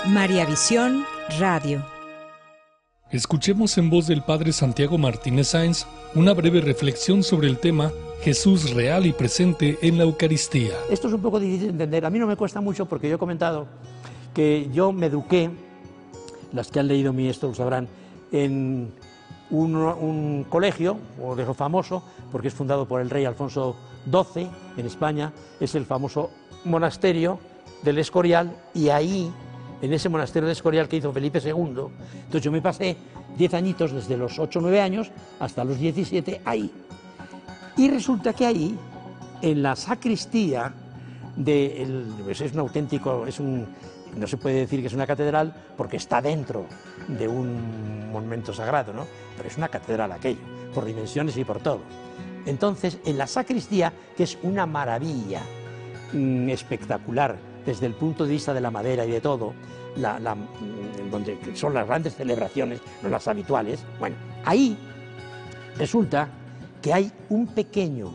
María Visión Radio. Escuchemos en voz del Padre Santiago Martínez Sáenz una breve reflexión sobre el tema Jesús real y presente en la Eucaristía. Esto es un poco difícil de entender. A mí no me cuesta mucho porque yo he comentado que yo me eduqué, las que han leído mi esto lo sabrán, en un colegio, colegio famoso, porque es fundado por el rey Alfonso XII en España, es el famoso monasterio del Escorial, y ahí, en ese monasterio del Escorial que hizo Felipe II, entonces yo me pasé 10 añitos, desde los 8 o 9 años hasta los 17, ahí. Y resulta que ahí, en la sacristía, es un auténtico, no se puede decir que es una catedral porque está dentro de un monumento sagrado, ¿no? Pero es una catedral aquello, por dimensiones y por todo. Entonces, en la sacristía, que es una maravilla espectacular desde el punto de vista de la madera y de todo, donde son las grandes celebraciones, no las habituales, bueno, ahí resulta que hay un pequeño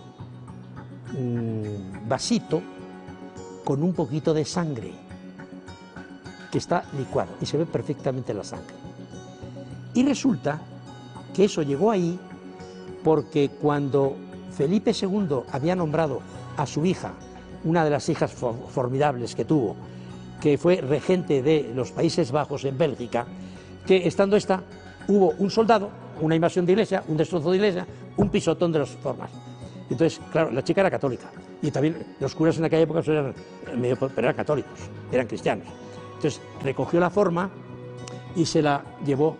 vasito con un poquito de sangre que está licuado y se ve perfectamente la sangre. Y resulta que eso llegó ahí porque cuando Felipe II había nombrado a su hija, una de las hijas formidables que tuvo, que fue regente de los Países Bajos en Bélgica, que estando esta, hubo un soldado, una invasión de iglesia, un destrozo de iglesia, un pisotón de las formas. Entonces, claro, la chica era católica, y también los curas en aquella época eran pero eran católicos, eran cristianos. Entonces, recogió la forma y se la llevó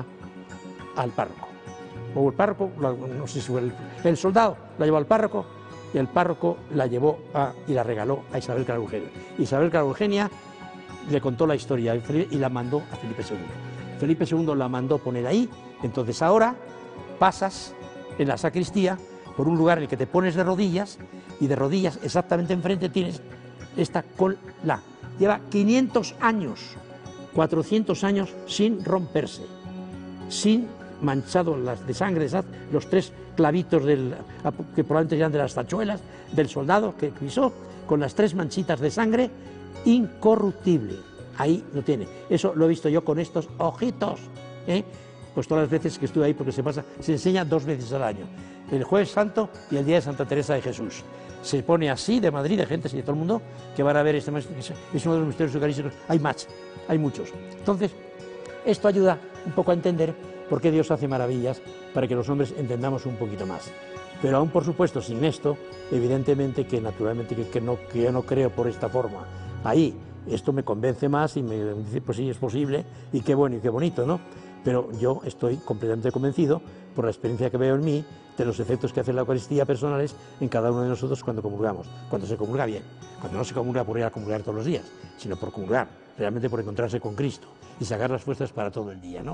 al párroco. O el párroco, no sé si fue el soldado, la llevó al párroco, y el párroco la llevó y la regaló a Isabel Clara Eugenia. Isabel Clara Eugenia le contó la historia y la mandó a Felipe II. Felipe II la mandó poner ahí. Entonces ahora pasas en la sacristía por un lugar en el que te pones de rodillas, y de rodillas exactamente enfrente tienes esta cola. Lleva 500 años, 400 años sin romperse, sin manchado de sangre, los 3 clavitos que probablemente eran de las tachuelas del soldado que pisó, con las 3 manchitas de sangre, incorruptible. Ahí lo tiene. Eso lo he visto yo con estos ojitos, pues todas las veces que estuve ahí, porque se enseña 2 veces al año, el Jueves Santo y el día de Santa Teresa de Jesús. Se pone así de Madrid, de gente y de todo el mundo que van a ver es uno de los misterios eucarísticos. Hay muchos. Entonces, esto ayuda un poco a entender por qué Dios hace maravillas, para que los hombres entendamos un poquito más. Pero aún, por supuesto, sin esto, evidentemente que naturalmente que yo no creo por esta forma. Ahí, esto me convence más y me dice, pues sí, es posible, y qué bueno y qué bonito, ¿no? Pero yo estoy completamente convencido, por la experiencia que veo en mí, de los efectos que hace la Eucaristía personales en cada uno de nosotros cuando comulgamos, cuando se comulga bien, cuando no se comulga por ir a comulgar todos los días, sino por comulgar, realmente por encontrarse con Cristo y sacar las fuerzas para todo el día, ¿no?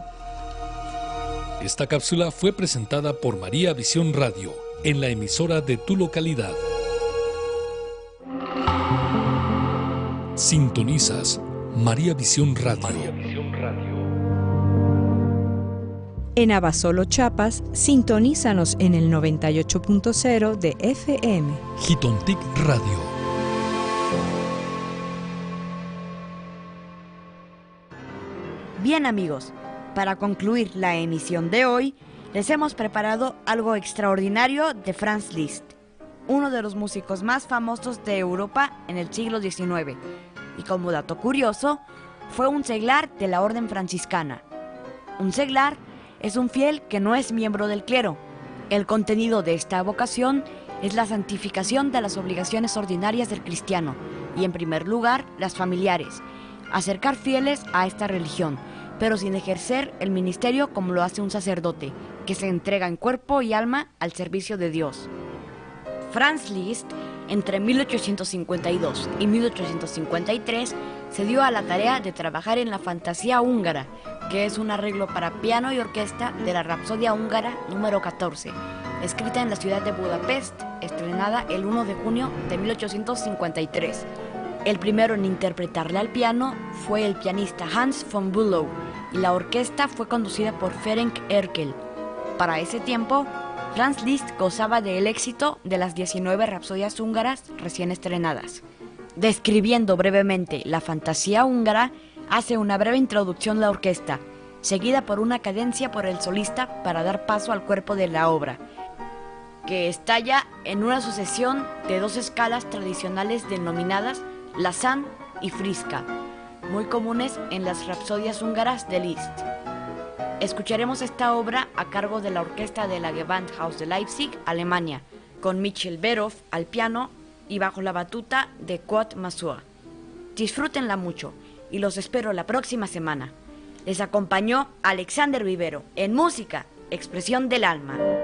Esta cápsula fue presentada por María Visión Radio, en la emisora de tu localidad. Sintonizas María Visión Radio. María Visión Radio. En Abasolo, Chiapas, sintonízanos en el 98.0 de FM. Jitontic Radio. Bien, amigos, para concluir la emisión de hoy, les hemos preparado algo extraordinario de Franz Liszt, uno de los músicos más famosos de Europa en el siglo XIX, y como dato curioso, fue un seglar de la Orden Franciscana. Un seglar es un fiel que no es miembro del clero. El contenido de esta vocación es la santificación de las obligaciones ordinarias del cristiano, y en primer lugar, las familiares, acercar fieles a esta religión, pero sin ejercer el ministerio como lo hace un sacerdote, que se entrega en cuerpo y alma al servicio de Dios. Franz Liszt, entre 1852 y 1853, se dio a la tarea de trabajar en la Fantasía húngara, que es un arreglo para piano y orquesta de la Rapsodia húngara número 14, escrita en la ciudad de Budapest, estrenada el 1 de junio de 1853. El primero en interpretarla al piano fue el pianista Hans von Bülow, y la orquesta fue conducida por Ferenc Erkel. Para ese tiempo, Franz Liszt gozaba del éxito de las 19 rapsodias húngaras recién estrenadas. Describiendo brevemente la fantasía húngara, Hace una breve introducción la orquesta, seguida por una cadencia por el solista para dar paso al cuerpo de la obra, que estalla en una sucesión de 2 escalas tradicionales denominadas Lazán y Friska, muy comunes en las rapsodias húngaras de Liszt. Escucharemos esta obra a cargo de la orquesta de la Gewandhaus de Leipzig, Alemania, con Michel Berov al piano y bajo la batuta de Claude Masur. Disfrútenla mucho y los espero la próxima semana. Les acompañó Alexander Vivero en Música, Expresión del Alma.